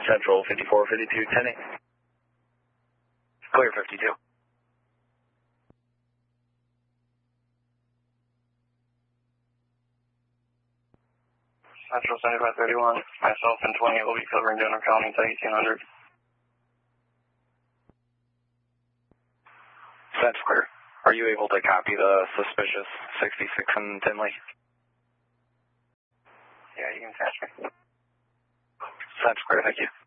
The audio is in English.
Central 5452, 10-8. Clear 52. Central 7531, myself and 28 will be covering Denver County until 1800. That's clear. Are you able to copy the suspicious 66 in Tinley? Yeah, you can catch me. That's clear, thank you.